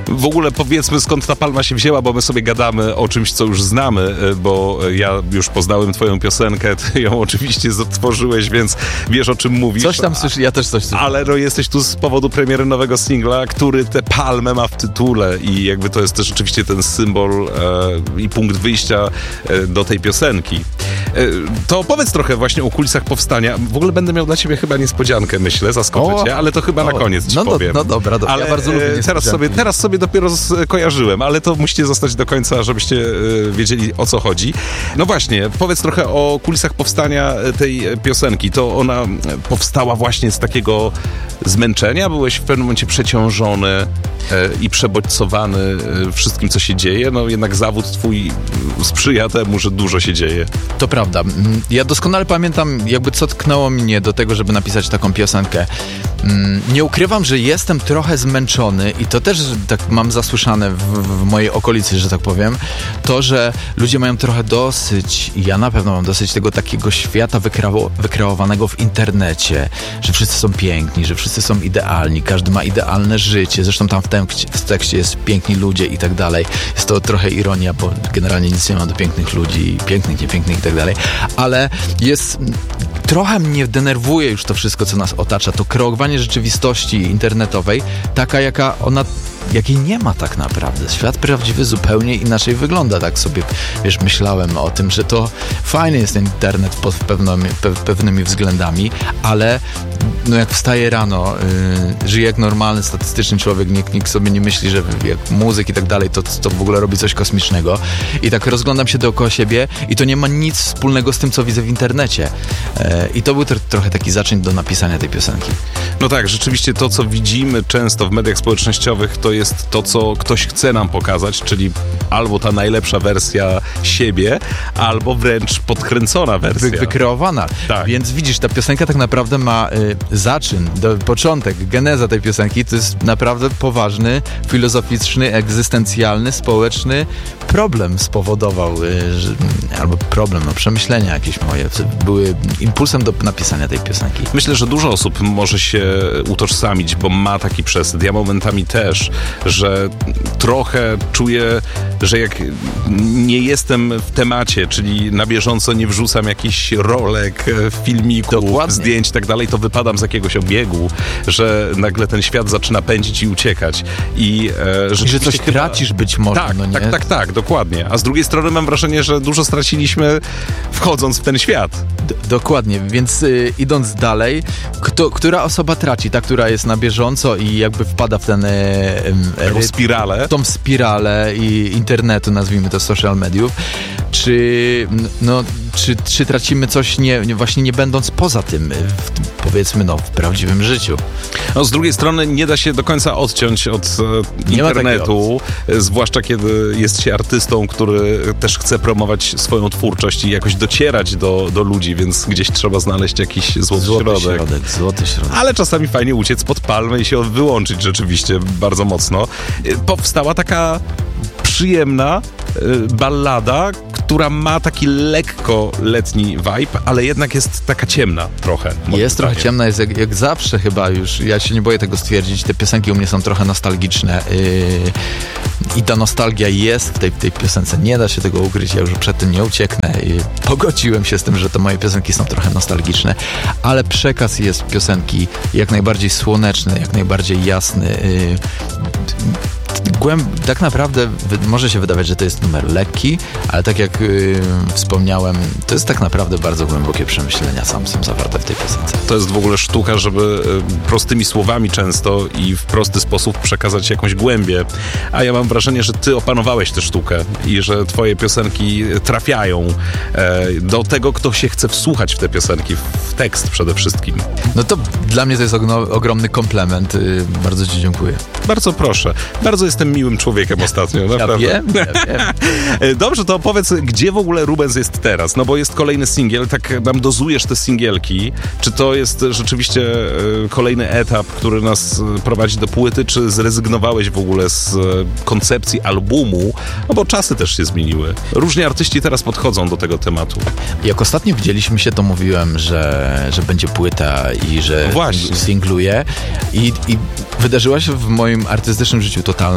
W ogóle powiedzmy, skąd ta palma się wzięła, bo my sobie gadamy o czymś, co już znamy, bo ja już poznałem twoją piosenkę, ty ją oczywiście stworzyłeś, więc wiesz, o czym mówisz. Coś tam słyszę, ja też coś słyszę. Ale no jesteś tu z powodu premiery nowego singla, który tę palmę ma w tytule i jakby to jest też rzeczywiście ten symbol i punkt wyjścia do tej piosenki. To powiedz trochę właśnie o kulisach powstania. W ogóle będę miał dla ciebie chyba niespodziankę, myślę, zaskoczę cię, ale to chyba na koniec ci powiem. No dobra. Ale ja bardzo lubię teraz sobie dopiero kojarzyłem, ale to musicie zostać do końca, żebyście wiedzieli, o co chodzi. No właśnie, powiedz trochę o kulisach powstania tej piosenki. To ona powstała właśnie z takiego zmęczenia? Byłeś w pewnym momencie przeciążony i przebodźcowany wszystkim, co się dzieje? No jednak zawód twój sprzyja temu, że dużo się dzieje. To prawda. Ja doskonale pamiętam, jakby co tknęło mnie do tego, żeby napisać taką piosenkę. Nie ukrywam, że jestem trochę zmęczony i to też tak mam zasłyszane w mojej okolicy, że tak powiem, to, że ludzie mają trochę dosyć, i ja na pewno mam dosyć tego takiego świata wykreowanego w internecie, że wszyscy są piękni, że wszyscy są idealni, każdy ma idealne życie, zresztą tam w tekście jest piękni ludzie i tak dalej. Jest to trochę ironia, bo generalnie nic nie ma do pięknych ludzi, pięknych, niepięknych i tak dalej, ale trochę mnie denerwuje już to wszystko, co nas otacza, to kreowanie rzeczywistości internetowej, taka jakiej nie ma tak naprawdę. Świat prawdziwy zupełnie inaczej wygląda. Tak sobie, myślałem o tym, że to fajny jest ten internet pod pewnymi względami, ale jak wstaję rano, żyję jak normalny, statystyczny człowiek, nikt sobie nie myśli, że jak muzyk i tak dalej, to w ogóle robi coś kosmicznego. I tak rozglądam się dookoła siebie i to nie ma nic wspólnego z tym, co widzę w internecie. I to był trochę taki zaczyn do napisania tej piosenki. No tak, rzeczywiście to, co widzimy często w mediach społecznościowych, to jest to, co ktoś chce nam pokazać, czyli albo ta najlepsza wersja siebie, albo wręcz podkręcona wersja. Wykreowana. Tak. Więc widzisz, ta piosenka tak naprawdę ma zaczyn, początek, geneza tej piosenki. To jest naprawdę poważny, filozoficzny, egzystencjalny, społeczny problem spowodował, przemyślenia jakieś moje były impulsem do napisania tej piosenki. Myślę, że dużo osób może się utożsamić, bo ma taki przesyt. Ja momentami też, że trochę czuję, że jak nie jestem w temacie, czyli na bieżąco nie wrzucam jakichś rolek, filmików, zdjęć i tak dalej, to wypadam z jakiegoś obiegu, że nagle ten świat zaczyna pędzić i uciekać. I że coś tracisz być może. Tak, dokładnie. A z drugiej strony mam wrażenie, że dużo straciliśmy wchodząc w ten świat. Dokładnie, więc idąc dalej, która osoba traci? Ta, która jest na bieżąco i jakby wpada w ten spiralę. W tą spiralę i internetu, nazwijmy to social mediów, czy tracimy coś właśnie nie będąc poza tym, powiedzmy, w prawdziwym życiu. No, z drugiej strony nie da się do końca odciąć od internetu, zwłaszcza kiedy jest się artystą, który też chce promować swoją twórczość i jakoś docierać do ludzi, więc gdzieś trzeba znaleźć jakiś złoty środek. Ale czasami fajnie uciec pod palmę i się wyłączyć rzeczywiście bardzo mocno. Powstała taka przyjemna ballada, która ma taki lekko letni vibe, ale jednak jest taka ciemna trochę. Jest trochę ciemna, jest jak zawsze chyba już. Ja się nie boję tego stwierdzić. Te piosenki u mnie są trochę nostalgiczne i ta nostalgia jest w tej piosence. Nie da się tego ukryć, ja już przed tym nie ucieknę. Pogodziłem się z tym, że te moje piosenki są trochę nostalgiczne, ale przekaz jest piosenki jak najbardziej słoneczny, jak najbardziej jasny. Tak naprawdę może się wydawać, że to jest numer lekki, ale tak jak wspomniałem, to jest tak naprawdę bardzo głębokie przemyślenia są zawarte w tej piosence. To jest w ogóle sztuka, żeby prostymi słowami często i w prosty sposób przekazać jakąś głębię, a ja mam wrażenie, że ty opanowałeś tę sztukę i że twoje piosenki trafiają do tego, kto się chce wsłuchać w te piosenki, w tekst przede wszystkim. No to dla mnie to jest ogromny komplement. Bardzo ci dziękuję. Bardzo proszę. Bardzo jestem miłym człowiekiem ostatnio, naprawdę. Ja wiem. Dobrze, to opowiedz, gdzie w ogóle Rubens jest teraz? No bo jest kolejny singiel, tak nam dozujesz te singielki. Czy to jest rzeczywiście kolejny etap, który nas prowadzi do płyty, czy zrezygnowałeś w ogóle z koncepcji albumu? No bo czasy też się zmieniły. Różni artyści teraz podchodzą do tego tematu. Jak ostatnio widzieliśmy się, to mówiłem, że będzie płyta i że singluję. I wydarzyła się w moim artystycznym życiu totalna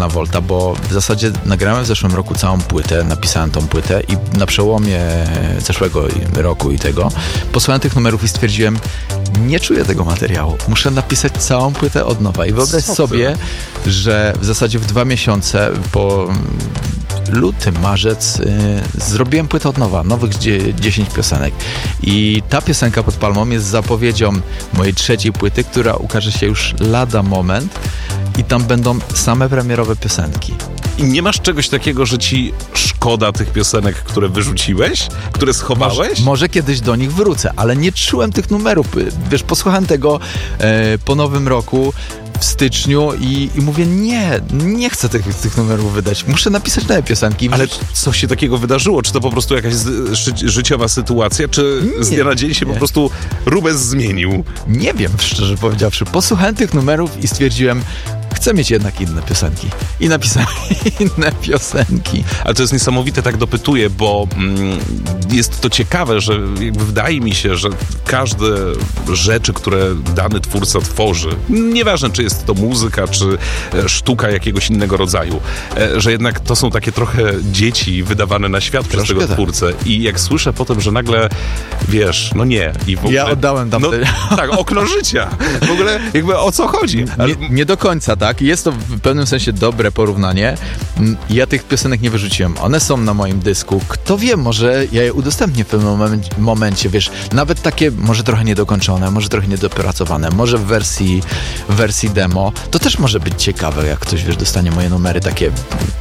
Totalna Volta, bo w zasadzie nagrałem w zeszłym roku całą płytę, napisałem tą płytę i na przełomie zeszłego roku i tego posłuchałem tych numerów i stwierdziłem, nie czuję tego materiału. Muszę napisać całą płytę od nowa. I wyobraź sobie, że w zasadzie w 2 miesiące po luty, marzec zrobiłem płytę od nowa, nowych 10 piosenek. I ta piosenka Pod Palmą jest zapowiedzią mojej 3. płyty, która ukaże się już lada moment i tam będą same premierowe piosenki. I nie masz czegoś takiego, że ci szkoda tych piosenek, które wyrzuciłeś, które schowałeś? Może kiedyś do nich wrócę, ale nie czułem tych numerów. Wiesz, posłuchałem tego po nowym roku, w styczniu i mówię, nie chcę tych numerów wydać. Muszę napisać nowe piosenki. Ale co się takiego wydarzyło? Czy to po prostu jakaś życiowa sytuacja, czy z dnia na dzień się po prostu Rubens zmienił? Nie wiem, szczerze powiedziawszy. Posłuchałem tych numerów i stwierdziłem, chcę mieć jednak inne piosenki. I napisałem inne piosenki. Ale to jest niesamowite, tak dopytuję, bo jest to ciekawe, że jakby wydaje mi się, że każde rzeczy, które dany twórca tworzy, nieważne czy jest to muzyka, czy sztuka jakiegoś innego rodzaju, że jednak to są takie trochę dzieci wydawane na świat przez tego twórcę. I jak słyszę potem, że nagle, wiesz, no nie. I w ogóle, ja oddałem tam tak, okno życia. W ogóle jakby o co chodzi? Nie do końca, tak? Jest to w pewnym sensie dobre porównanie. Ja tych piosenek nie wyrzuciłem. One są na moim dysku. Kto wie, może ja je udostępnię w pewnym momencie, wiesz, nawet takie może trochę niedokończone, może trochę niedopracowane, może w wersji demo. To też może być ciekawe, jak ktoś, wiesz, dostanie moje numery takie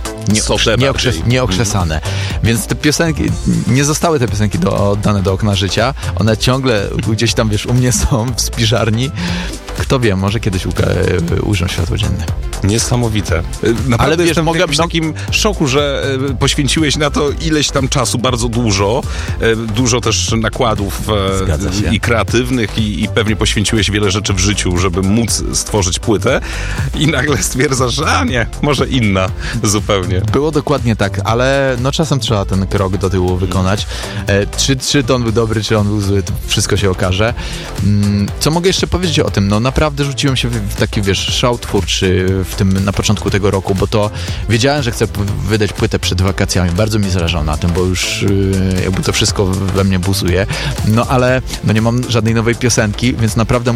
nieokrzesane. Więc te piosenki, nie zostały te piosenki oddane do okna życia. One ciągle gdzieś tam, wiesz, u mnie są w spiżarni. Kto wie, może kiedyś ujrzą światło dzienne. Niesamowite. Naprawdę. Ale wiesz, mogę być w takim szoku, że poświęciłeś na to ileś tam czasu, bardzo dużo. Dużo też nakładów i kreatywnych i pewnie poświęciłeś wiele rzeczy w życiu, żeby móc stworzyć płytę i nagle stwierdzasz, że nie, może inna zupełnie. Było dokładnie tak, ale no czasem trzeba ten krok do tyłu wykonać. Czy to on był dobry, czy on był zły, to wszystko się okaże. Co mogę jeszcze powiedzieć o tym? No naprawdę rzuciłem się w taki, wiesz, szał twórczy na początku tego roku, bo to wiedziałem, że chcę wydać płytę przed wakacjami. Bardzo mi zależało na tym, bo już jakby to wszystko we mnie buzuje. No ale no nie mam żadnej nowej piosenki, więc naprawdę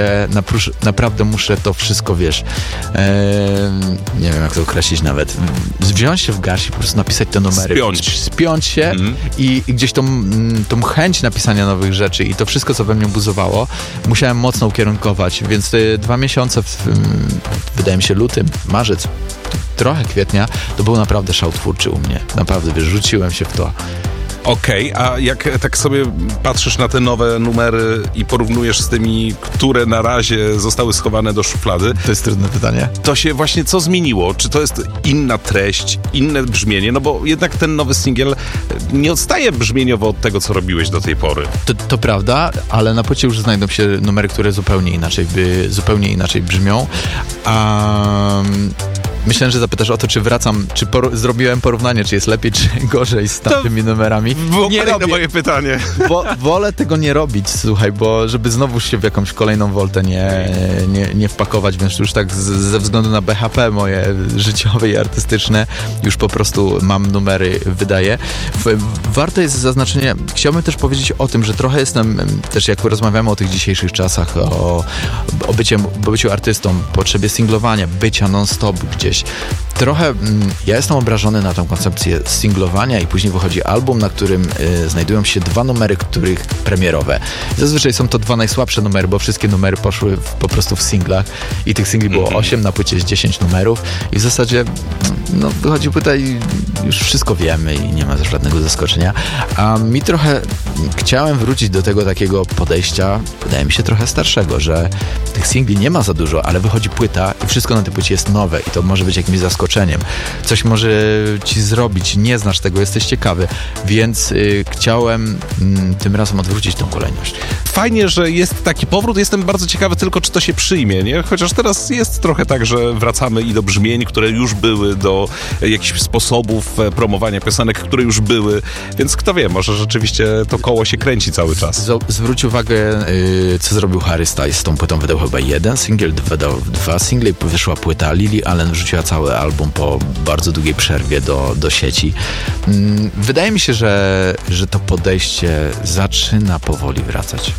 muszę to wszystko, wiesz, nie wiem jak to określić nawet, wziąć się w garść i po prostu napisać te numery. Spiąć się i gdzieś tą chęć napisania nowych rzeczy i to wszystko, co we mnie buzowało, musiałem mocno ukierunkować, więc 2 miesiące, wydaje mi się luty, marzec, trochę kwietnia, to był naprawdę szał twórczy u mnie. Naprawdę, wiesz, rzuciłem się w to. Okej, a jak tak sobie patrzysz na te nowe numery i porównujesz z tymi, które na razie zostały schowane do szuflady... To jest trudne pytanie. To się właśnie co zmieniło? Czy to jest inna treść, inne brzmienie? No bo jednak ten nowy singiel nie odstaje brzmieniowo od tego, co robiłeś do tej pory. To prawda, ale na płycie już znajdą się numery, które zupełnie inaczej brzmią. Myślałem, że zapytasz o to, czy wracam, czy zrobiłem porównanie, czy jest lepiej, czy gorzej z tamtymi numerami. Nie robię. Moje pytanie. Wolę tego nie robić, słuchaj, bo żeby znowu się w jakąś kolejną woltę nie wpakować, więc już tak ze względu na BHP moje życiowe i artystyczne, już po prostu mam numery, wydaję. Warto jest zaznaczenie, chciałbym też powiedzieć o tym, że trochę jestem, też jak rozmawiamy o tych dzisiejszych czasach, o byciu artystą, potrzebie singlowania, bycia non-stop gdzieś. Trochę ja jestem obrażony na tą koncepcję singlowania i później wychodzi album, na którym znajdują się 2 numery, których premierowe. Zazwyczaj są to 2 najsłabsze numery, bo wszystkie numery poszły po prostu w singlach i tych singli było 8, na płycie jest 10 numerów i w zasadzie no, wychodzi płyta i już wszystko wiemy i nie ma żadnego zaskoczenia. A mi trochę chciałem wrócić do tego takiego podejścia, wydaje mi się trochę starszego, że tych singli nie ma za dużo, ale wychodzi płyta i wszystko na tej płycie jest nowe i to może być jakimś zaskoczeniem. Coś może ci zrobić, nie znasz tego, jesteś ciekawy, więc chciałem tym razem odwrócić tą kolejność. Fajnie, że jest taki powrót, jestem bardzo ciekawy tylko, czy to się przyjmie, nie? Chociaż teraz jest trochę tak, że wracamy i do brzmień, które już były, do jakichś sposobów promowania piosenek, które już były, więc kto wie, może rzeczywiście to koło się kręci cały czas. Zwróć uwagę, co zrobił Harry Styles z tą płytą, wydał chyba 1 singiel, wydał 2 single i wyszła płyta. Lily Allen wrzuciła cały album. album po bardzo długiej przerwie do sieci. Wydaje mi się, że to podejście zaczyna powoli wracać.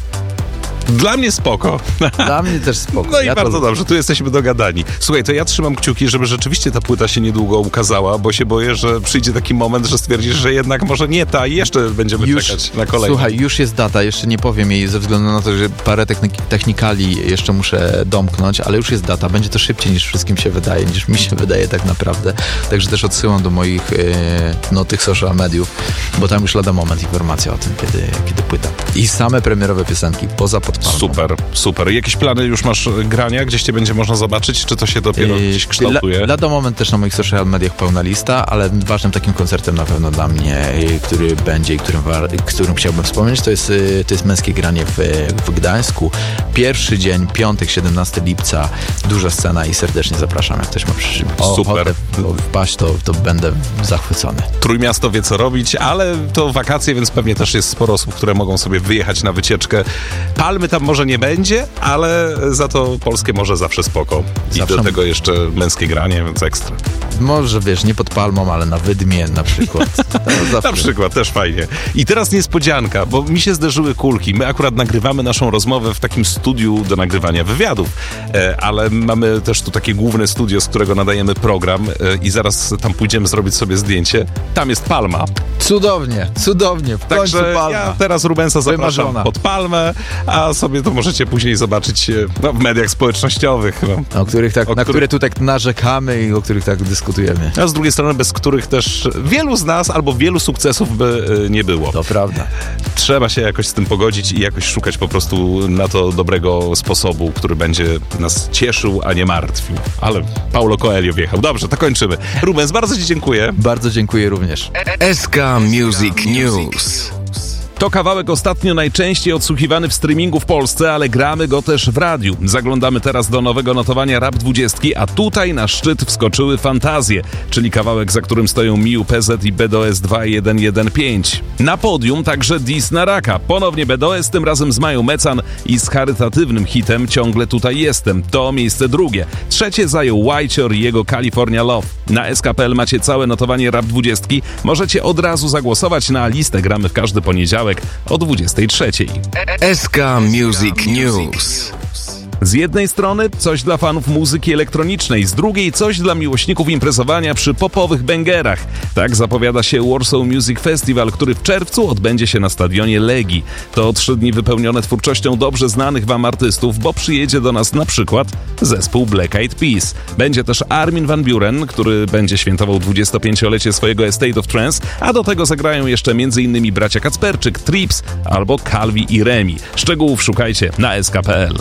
Dla mnie spoko. Dla mnie też spoko. No i bardzo dobrze, tu jesteśmy dogadani. Słuchaj, to ja trzymam kciuki, żeby rzeczywiście ta płyta się niedługo ukazała, bo się boję, że przyjdzie taki moment, że stwierdzisz, że jednak może nie ta i jeszcze będziemy czekać na kolejną. Słuchaj, już jest data, jeszcze nie powiem jej ze względu na to, że parę technikali jeszcze muszę domknąć, ale już jest data. Będzie to szybciej niż wszystkim się wydaje, niż mi się wydaje tak naprawdę. Także też odsyłam do moich tych social mediów, bo tam już lada moment informacja o tym, kiedy płyta. I same premierowe piosenki, poza Pod Palmą. Super. Jakieś plany już masz grania? Gdzieś cię będzie można zobaczyć? Czy to się dopiero gdzieś kształtuje? Lada moment też na moich social mediach pełna lista, ale ważnym takim koncertem na pewno dla mnie, który będzie i którym chciałbym wspomnieć, to jest męskie granie w Gdańsku. Pierwszy dzień, piątek, 17 lipca, duża scena i serdecznie zapraszam. Jak ktoś ma ochotę wpaść, to będę zachwycony. Trójmiasto wie co robić, ale to wakacje, więc pewnie też jest sporo osób, które mogą sobie wyjechać na wycieczkę. Palmy tam może nie będzie, ale za to polskie morze zawsze spoko. I do tego jeszcze męskie granie, więc ekstra. Może wiesz, nie Pod Palmą, ale na Wydmie na przykład. Na przykład, też fajnie. I teraz niespodzianka, bo mi się zderzyły kulki. My akurat nagrywamy naszą rozmowę w takim studiu do nagrywania wywiadów, ale mamy też tu takie główne studio, z którego nadajemy program i zaraz tam pójdziemy zrobić sobie zdjęcie. Tam jest palma. Cudownie, w końcu palma. Ja teraz Rubensa zapraszam Wymarzona. pod palmę, a sobie to możecie później zobaczyć w mediach społecznościowych. Na które tu tak narzekamy i o których tak dyskutujemy. A z drugiej strony, bez których też wielu z nas albo wielu sukcesów by nie było. To prawda. Trzeba się jakoś z tym pogodzić i jakoś szukać po prostu na to dobrego sposobu, który będzie nas cieszył, a nie martwił. Ale Paulo Coelho wjechał. Dobrze, to kończymy. Rubens, bardzo ci dziękuję. Bardzo dziękuję również. SK Music News. To kawałek ostatnio najczęściej odsłuchiwany w streamingu w Polsce, ale gramy go też w radiu. Zaglądamy teraz do nowego notowania Rap 20, a tutaj na szczyt wskoczyły Fantazje, czyli kawałek, za którym stoją Miu, PZ i BDOS 2115. Na podium także Dis na Raka. Ponownie BDOS, tym razem z Mają Mecan i z charytatywnym hitem Ciągle tutaj jestem. To miejsce drugie. Trzecie zajął Whitechor i jego California Love. Na SK.pl macie całe notowanie Rap 20. Możecie od razu zagłosować na listę. Gramy w każdy poniedziałek o 23:00. SK Music News. Z jednej strony coś dla fanów muzyki elektronicznej, z drugiej coś dla miłośników imprezowania przy popowych bęgerach. Tak zapowiada się Warsaw Music Festival, który w czerwcu odbędzie się na stadionie Legii. To 3 dni wypełnione twórczością dobrze znanych wam artystów, bo przyjedzie do nas na przykład zespół Black Eyed Peas. Będzie też Armin van Buuren, który będzie świętował 25-lecie swojego Estate of Trance, a do tego zagrają jeszcze m.in. bracia Kacperczyk, Trips albo Calvi i Remi. Szczegółów szukajcie na sk.pl.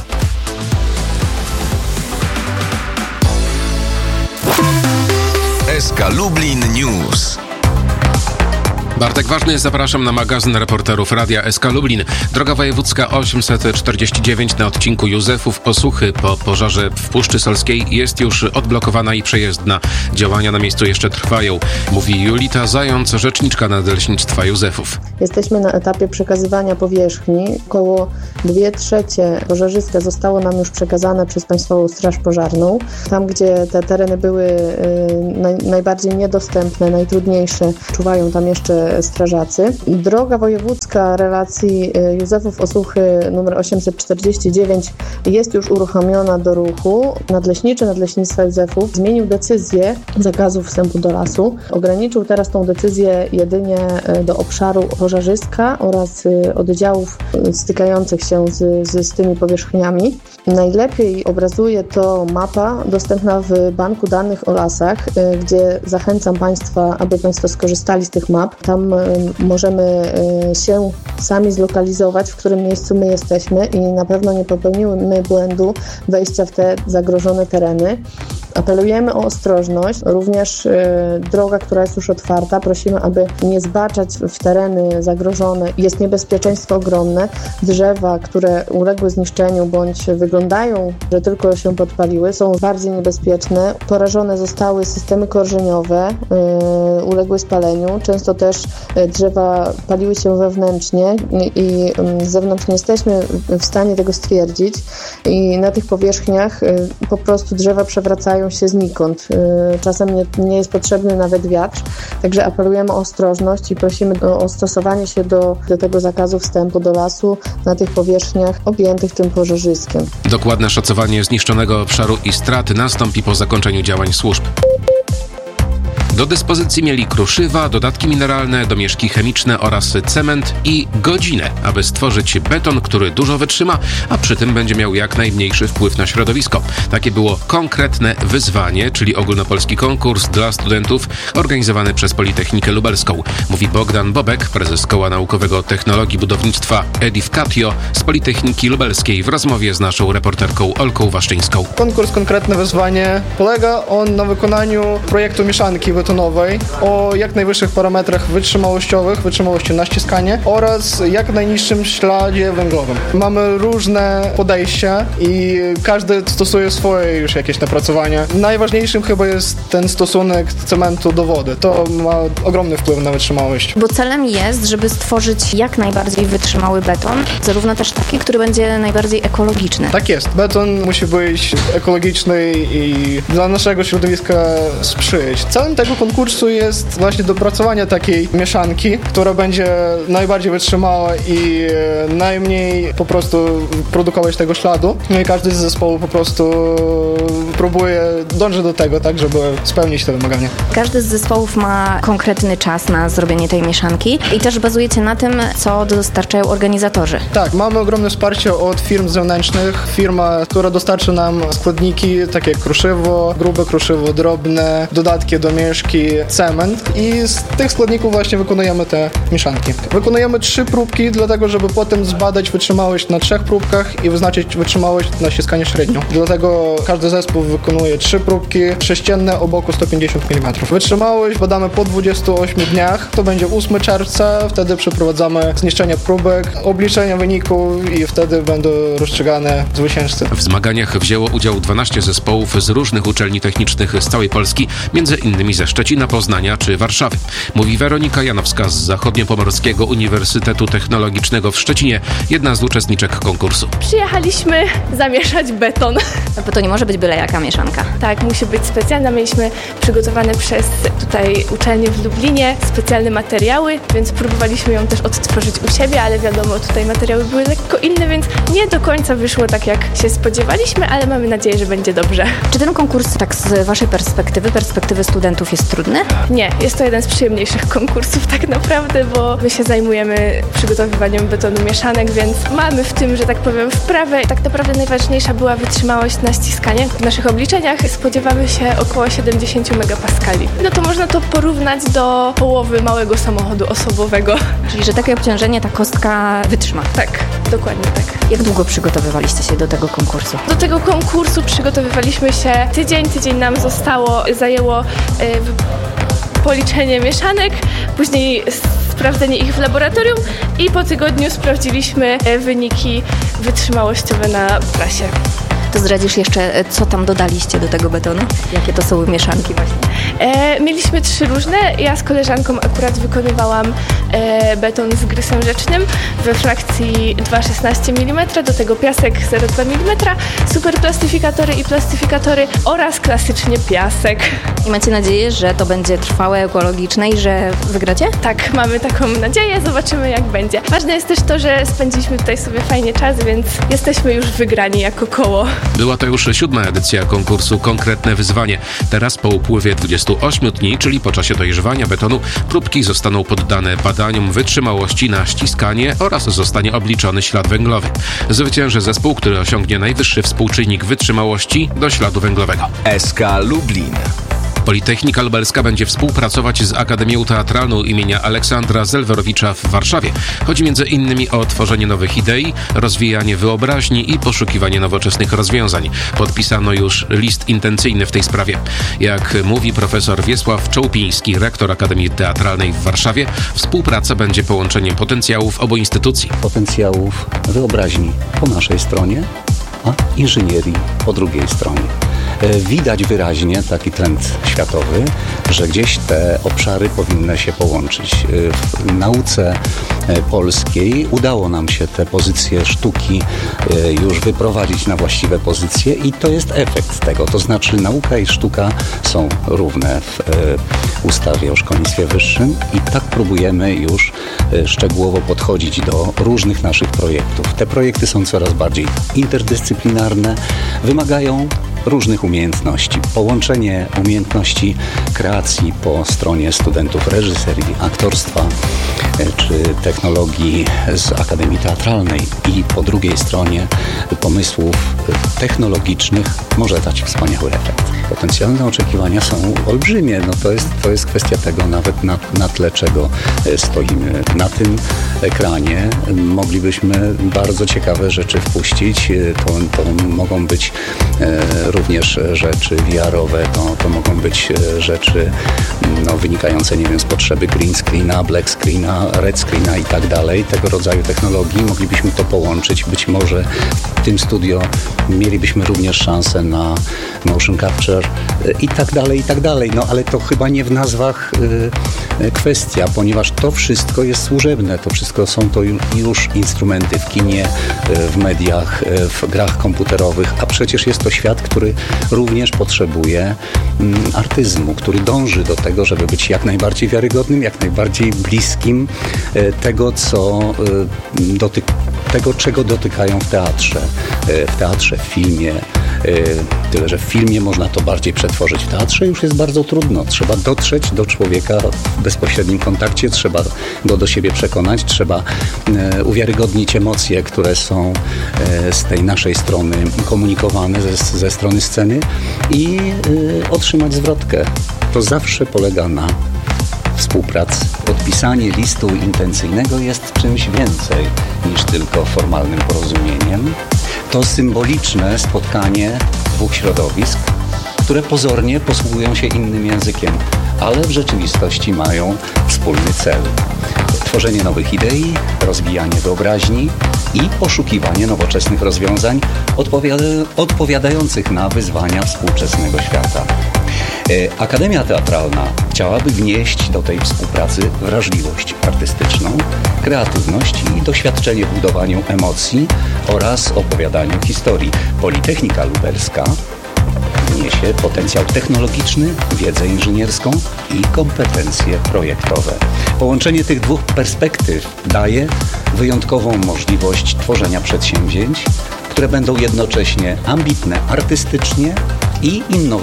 SK Lublin News. Bartek Ważny, zapraszam na magazyn reporterów Radia SK Lublin. Droga wojewódzka 849 na odcinku Józefów-Osuchy po pożarze w Puszczy Solskiej jest już odblokowana i przejezdna. Działania na miejscu jeszcze trwają, mówi Julita Zając, rzeczniczka Nadleśnictwa Józefów. Jesteśmy na etapie przekazywania powierzchni. Około 2/3 pożarzyska zostało nam już przekazane przez Państwową Straż Pożarną. Tam, gdzie te tereny były najbardziej niedostępne, najtrudniejsze, czuwają tam jeszcze strażacy. Droga wojewódzka relacji Józefów-Osuchy nr 849 jest już uruchomiona do ruchu. Nadleśniczy Nadleśnictwa Józefów zmienił decyzję zakazu wstępu do lasu. Ograniczył teraz tą decyzję jedynie do obszaru pożarzyska oraz oddziałów stykających się z tymi powierzchniami. Najlepiej obrazuje to mapa dostępna w Banku Danych o Lasach, gdzie zachęcam Państwa, aby Państwo skorzystali z tych map. Tam możemy się sami zlokalizować, w którym miejscu my jesteśmy i na pewno nie popełnimy błędu wejścia w te zagrożone tereny. Apelujemy o ostrożność. Również droga, która jest już otwarta, prosimy, aby nie zbaczać w tereny zagrożone. Jest niebezpieczeństwo ogromne. Drzewa, które uległy zniszczeniu bądź wyglądają, że tylko się podpaliły, są bardziej niebezpieczne. Porażone zostały systemy korzeniowe, uległy spaleniu. Często też drzewa paliły się wewnętrznie i z zewnątrz nie jesteśmy w stanie tego stwierdzić. I na tych powierzchniach po prostu drzewa przewracają pojawiają się znikąd. Czasem nie jest potrzebny nawet wiatr, także apelujemy o ostrożność i prosimy o stosowanie się do tego zakazu wstępu do lasu na tych powierzchniach objętych tym pożarzyskiem. Dokładne szacowanie zniszczonego obszaru i straty nastąpi po zakończeniu działań służb. Do dyspozycji mieli kruszywa, dodatki mineralne, domieszki chemiczne oraz cement i godzinę, aby stworzyć beton, który dużo wytrzyma, a przy tym będzie miał jak najmniejszy wpływ na środowisko. Takie było konkretne wyzwanie, czyli ogólnopolski konkurs dla studentów organizowany przez Politechnikę Lubelską. Mówi Bogdan Bobek, prezes Koła Naukowego Technologii Budownictwa Edificatio z Politechniki Lubelskiej w rozmowie z naszą reporterką Olką Waszczyńską. Konkurs Konkretne Wyzwanie polega on na wykonaniu projektu mieszanki betonowej o jak najwyższych parametrach wytrzymałości na ściskanie oraz jak najniższym śladzie węglowym. Mamy różne podejścia i każdy stosuje swoje już jakieś napracowania. Najważniejszym chyba jest ten stosunek cementu do wody. To ma ogromny wpływ na wytrzymałość. Bo celem jest, żeby stworzyć jak najbardziej wytrzymały beton, zarówno też taki, który będzie najbardziej ekologiczny. Tak jest. Beton musi być ekologiczny i dla naszego środowiska sprzyjać. Celem tego konkursu jest właśnie dopracowanie takiej mieszanki, która będzie najbardziej wytrzymała i najmniej po prostu produkować tego śladu. No i każdy z zespołu po prostu dąży do tego, tak, żeby spełnić te wymagania. Każdy z zespołów ma konkretny czas na zrobienie tej mieszanki i też bazujecie na tym, co dostarczają organizatorzy. Tak, mamy ogromne wsparcie od firm zewnętrznych. Firma, która dostarczy nam składniki, takie jak kruszywo, grube kruszywo, drobne, dodatki, domieszki, cement i z tych składników właśnie wykonujemy te mieszanki. Wykonujemy 3 próbki, dlatego żeby potem zbadać wytrzymałość na 3 próbkach i wyznaczyć wytrzymałość na ściskanie średnio. Dlatego każdy zespół wykonuje 3 próbki sześcienne o boku 150 mm. Wytrzymałość badamy po 28 dniach, to będzie 8 czerwca, wtedy przeprowadzamy zniszczenie próbek, obliczenia wyniku i wtedy będą rozstrzygane zwycięzcy. W zmaganiach wzięło udział 12 zespołów z różnych uczelni technicznych z całej Polski, między innymi ze Szczecina, Poznania czy Warszawy. Mówi Weronika Janowska z Zachodniopomorskiego Uniwersytetu Technologicznego w Szczecinie, jedna z uczestniczek konkursu. Przyjechaliśmy zamieszać beton. Bo to nie może być byle jaka mieszanka. Tak, musi być specjalna. Mieliśmy przygotowane przez tutaj uczelnię w Lublinie specjalne materiały, więc próbowaliśmy ją też odtworzyć u siebie, ale wiadomo, tutaj materiały były lekko inne, więc nie do końca wyszło tak, jak się spodziewaliśmy, ale mamy nadzieję, że będzie dobrze. Czy ten konkurs tak z waszej perspektywy studentów jest trudny? Nie, jest to jeden z przyjemniejszych konkursów tak naprawdę, bo my się zajmujemy przygotowywaniem betonu mieszanek, więc mamy w tym, że tak powiem, wprawę. Tak naprawdę najważniejsza była wytrzymałość na ściskanie. W naszych obliczeniach spodziewamy się około 70 megapaskali. No to można to porównać do połowy małego samochodu osobowego. Czyli, że takie obciążenie ta kostka wytrzyma. Tak, dokładnie tak. Jak długo przygotowywaliście się do tego konkursu? Do tego konkursu przygotowywaliśmy się tydzień nam zajęło policzenie mieszanek, później sprawdzenie ich w laboratorium i po tygodniu sprawdziliśmy wyniki wytrzymałościowe na prasie. To zdradzisz jeszcze, co tam dodaliście do tego betonu? Jakie to są mieszanki właśnie? Mieliśmy 3 różne. Ja z koleżanką akurat wykonywałam beton z grysem rzecznym we frakcji 2,16 mm, do tego piasek 0,2 mm, superplastyfikatory i plastyfikatory oraz klasycznie piasek. I macie nadzieję, że to będzie trwałe, ekologiczne i że wygracie? Tak, mamy taką nadzieję, zobaczymy jak będzie. Ważne jest też to, że spędziliśmy tutaj sobie fajnie czas, więc jesteśmy już wygrani jako koło. Była to już 7. edycja konkursu Konkretne Wyzwanie. Teraz po upływie 28 dni, czyli po czasie dojrzewania betonu, próbki zostaną poddane badaniom wytrzymałości na ściskanie oraz zostanie obliczony ślad węglowy. Zwycięży zespół, który osiągnie najwyższy współczynnik wytrzymałości do śladu węglowego. SK Lublin. Politechnika Lubelska będzie współpracować z Akademią Teatralną imienia Aleksandra Zelwerowicza w Warszawie. Chodzi m.in. o tworzenie nowych idei, rozwijanie wyobraźni i poszukiwanie nowoczesnych rozwiązań. Podpisano już list intencyjny w tej sprawie. Jak mówi profesor Wiesław Czołpiński, rektor Akademii Teatralnej w Warszawie, współpraca będzie połączeniem potencjałów obu instytucji. Potencjałów wyobraźni po naszej stronie, a inżynierii po drugiej stronie. widać wyraźnie taki trend światowy, że gdzieś te obszary powinny się połączyć. W nauce polskiej udało nam się te pozycje sztuki już wyprowadzić na właściwe pozycje i to jest efekt tego. To znaczy nauka i sztuka są równe w ustawie o szkolnictwie wyższym i tak próbujemy już szczegółowo podchodzić do różnych naszych projektów. Te projekty są coraz bardziej interdyscyplinarne, wymagają różnych umiejętności. Połączenie umiejętności kreacji po stronie studentów reżyserii, aktorstwa czy technologii z Akademii Teatralnej i po drugiej stronie pomysłów technologicznych może dać wspaniały efekt. Potencjalne oczekiwania są olbrzymie. To jest kwestia tego nawet na tle czego stoimy. Na tym ekranie moglibyśmy bardzo ciekawe rzeczy wpuścić. To mogą być również rzeczy VR-owe, to mogą być rzeczy wynikające, nie wiem, z potrzeby green screena, black screena, red screena i tak dalej. Tego rodzaju technologii moglibyśmy to połączyć. Być może w tym studio mielibyśmy również szansę na motion capture i tak dalej. Ale to chyba nie w nazwach kwestia, ponieważ to wszystko jest służebne. To wszystko są to już instrumenty w kinie, w mediach, w grach komputerowych, a przecież jest to świat, który również potrzebuje artyzmu, który dąży do tego, żeby być jak najbardziej wiarygodnym, jak najbardziej bliskim tego, czego dotykają w teatrze, w filmie. Tyle, że w filmie można to bardziej przetworzyć. W teatrze już jest bardzo trudno. Trzeba dotrzeć do człowieka w bezpośrednim kontakcie, trzeba go do siebie przekonać, trzeba uwiarygodnić emocje, które są z tej naszej strony komunikowane ze strony sceny i otrzymać zwrotkę. To zawsze polega na współpracy. Podpisanie listu intencyjnego jest czymś więcej niż tylko formalnym porozumieniem. To symboliczne spotkanie dwóch środowisk, które pozornie posługują się innym językiem, ale w rzeczywistości mają wspólny cel. Tworzenie nowych idei, rozwijanie wyobraźni i poszukiwanie nowoczesnych rozwiązań odpowiadających na wyzwania współczesnego świata. Akademia Teatralna chciałaby wnieść do tej współpracy wrażliwość artystyczną, kreatywność i doświadczenie w budowaniu emocji oraz opowiadaniu historii. Politechnika Lubelska wniesie potencjał technologiczny, wiedzę inżynierską i kompetencje projektowe. Połączenie tych dwóch perspektyw daje wyjątkową możliwość tworzenia przedsięwzięć, które będą jednocześnie ambitne artystycznie i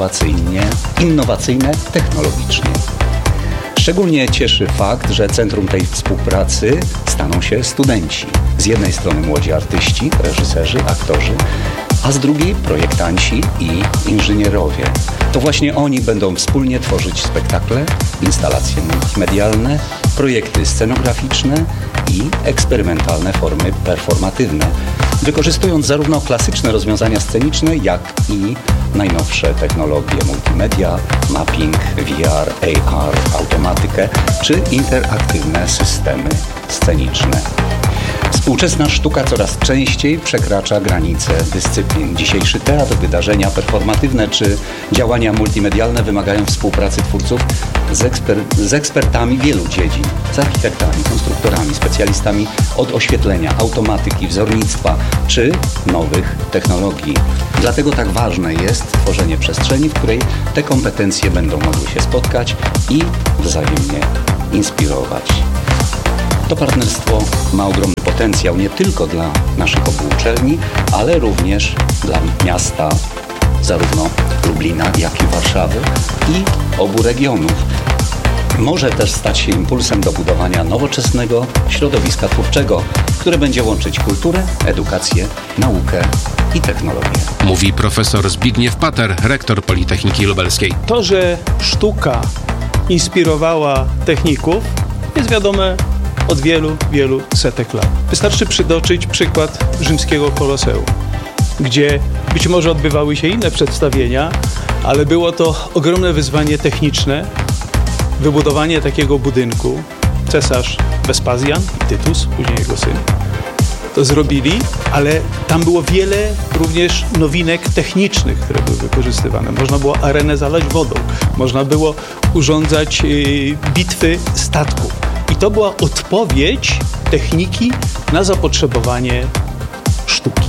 innowacyjne technologicznie. Szczególnie cieszy fakt, że centrum tej współpracy staną się studenci. Z jednej strony młodzi artyści, reżyserzy, aktorzy, a z drugiej projektanci i inżynierowie. To właśnie oni będą wspólnie tworzyć spektakle, instalacje multimedialne, projekty scenograficzne i eksperymentalne formy performatywne, wykorzystując zarówno klasyczne rozwiązania sceniczne, jak i najnowsze technologie multimedia, mapping, VR, AR, automatykę czy interaktywne systemy sceniczne. Współczesna sztuka coraz częściej przekracza granice dyscyplin. Dzisiejszy teatr, wydarzenia performatywne czy działania multimedialne wymagają współpracy twórców z ekspertami wielu dziedzin, z architektami, konstruktorami, specjalistami od oświetlenia, automatyki, wzornictwa czy nowych technologii. Dlatego tak ważne jest tworzenie przestrzeni, w której te kompetencje będą mogły się spotkać i wzajemnie inspirować. To partnerstwo ma ogromny potencjał nie tylko dla naszych obu uczelni, ale również dla miasta, zarówno Lublina, jak i Warszawy i obu regionów. Może też stać się impulsem do budowania nowoczesnego środowiska twórczego, które będzie łączyć kulturę, edukację, naukę i technologię. Mówi profesor Zbigniew Pater, rektor Politechniki Lubelskiej. To, że sztuka inspirowała techników, jest wiadome od wielu setek lat. Wystarczy przytoczyć przykład rzymskiego Koloseum, gdzie być może odbywały się inne przedstawienia, ale było to ogromne wyzwanie techniczne, wybudowanie takiego budynku. Cesarz Wespazjan, Tytus, później jego syn, to zrobili, ale tam było wiele również nowinek technicznych, które były wykorzystywane. Można było arenę zalać wodą, można było urządzać bitwy statków. I to była odpowiedź techniki na zapotrzebowanie sztuki.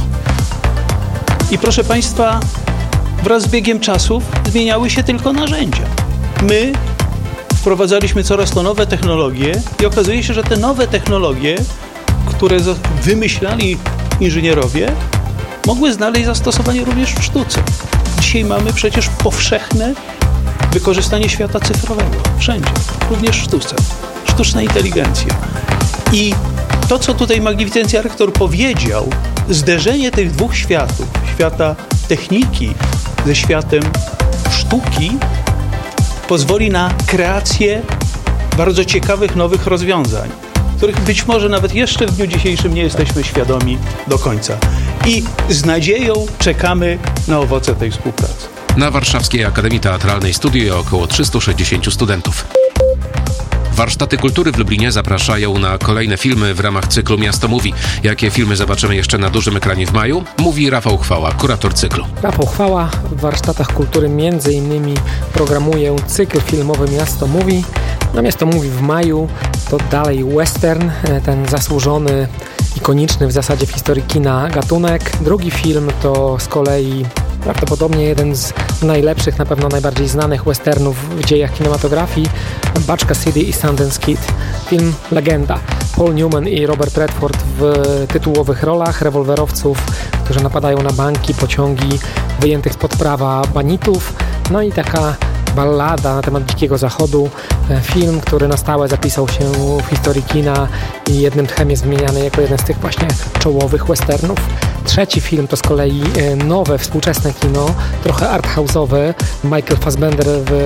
I proszę Państwa, wraz z biegiem czasów zmieniały się tylko narzędzia. My wprowadzaliśmy coraz to nowe technologie i okazuje się, że te nowe technologie, które wymyślali inżynierowie, mogły znaleźć zastosowanie również w sztuce. Dzisiaj mamy przecież powszechne wykorzystanie świata cyfrowego. Wszędzie, również w sztuce. Sztuczna inteligencja. I to, co tutaj magnificencja rektor powiedział, zderzenie tych dwóch światów, świata techniki ze światem sztuki, pozwoli na kreację bardzo ciekawych nowych rozwiązań, których być może nawet jeszcze w dniu dzisiejszym nie jesteśmy świadomi do końca. I z nadzieją czekamy na owoce tej współpracy. Na Warszawskiej Akademii Teatralnej studiuje około 360 studentów. Warsztaty Kultury w Lublinie zapraszają na kolejne filmy w ramach cyklu Miasto Mówi. Jakie filmy zobaczymy jeszcze na dużym ekranie w maju? Mówi Rafał Chwała, kurator cyklu. Rafał Chwała w Warsztatach Kultury m.in. programuje cykl filmowy Miasto Mówi. No Miasto Mówi w maju to dalej western, ten zasłużony, ikoniczny w zasadzie w historii kina gatunek. Drugi film to z kolei prawdopodobnie jeden z najlepszych, na pewno najbardziej znanych westernów w dziejach kinematografii, Baczka City i Sundance Kid. Film legenda. Paul Newman i Robert Redford w tytułowych rolach rewolwerowców, którzy napadają na banki, pociągi wyjętych spod prawa banitów. No i taka ballada na temat Dzikiego Zachodu. Film, który na stałe zapisał się w historii kina i jednym tchem jest wymieniany jako jeden z tych właśnie czołowych westernów. Trzeci film to z kolei nowe, współczesne kino, trochę arthouse'owe. Michael Fassbender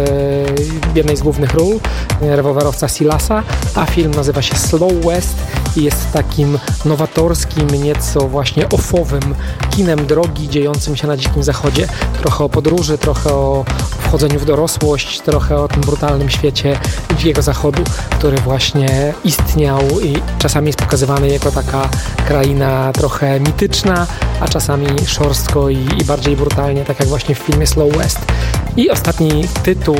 w jednej z głównych ról, rewolwerowca Silasa, a film nazywa się Slow West i jest takim nowatorskim, nieco właśnie offowym kinem drogi dziejącym się na Dzikim Zachodzie. Trochę o podróży, trochę o wchodzeniu w dorosłość, trochę o tym brutalnym świecie Dzikiego Zachodu, który właśnie istniał i czasami jest pokazywany jako taka kraina trochę mityczna, a czasami szorstko i bardziej brutalnie, tak jak właśnie w filmie Slow West. I ostatni tytuł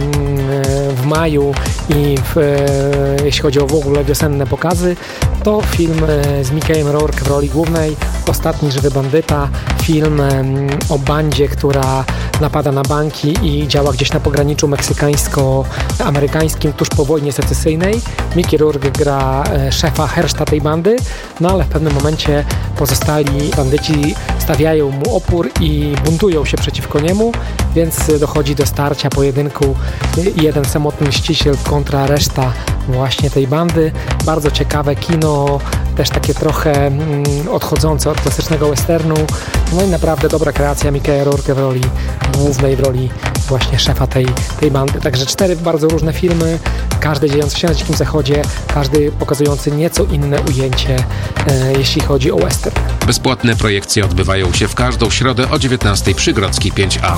w maju i jeśli chodzi o w ogóle wiosenne pokazy, to film z Mickeyem Rourke w roli głównej, Ostatni żywy bandyta, film o bandzie, która napada na banki i działa gdzieś na pograniczu meksykańsko-amerykańskim tuż po wojnie secesyjnej. Mickey Rourke gra szefa herszta tej bandy, no ale w pewnym momencie pozostali bandyci stawiają mu opór i buntują się przeciwko niemu, więc dochodzi do starcia, pojedynku, jeden samotny mściciel kontra reszta właśnie tej bandy. Bardzo ciekawe kino, też takie trochę odchodzące od klasycznego westernu, no i naprawdę dobra kreacja Mickeya Rourke w roli głównej, w roli właśnie szefa tej bandy. Także 4 bardzo różne filmy, każdy dziejący się na Dzikim Zachodzie, każdy pokazujący nieco inne ujęcie, jeśli chodzi o western. Bezpłatne projekcje odbywają się w każdą środę o 19:00 przy Grodzkiej 5A.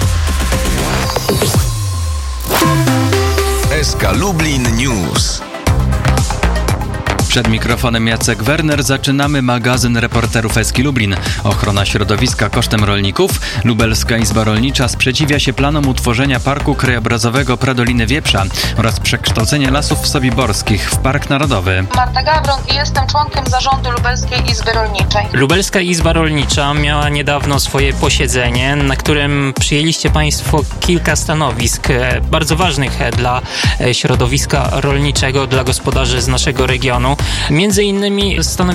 SK Lublin News. Przed mikrofonem Jacek Werner. Zaczynamy magazyn reporterów Eski Lublin. Ochrona środowiska kosztem rolników. Lubelska Izba Rolnicza sprzeciwia się planom utworzenia Parku Krajobrazowego Pradoliny Wieprza oraz przekształcenia lasów sobiborskich w Park Narodowy. Marta Gawron i jestem członkiem zarządu Lubelskiej Izby Rolniczej. Lubelska Izba Rolnicza miała niedawno swoje posiedzenie, na którym przyjęliście Państwo kilka stanowisk bardzo ważnych dla środowiska rolniczego, dla gospodarzy z naszego regionu. Między innymi stanowisko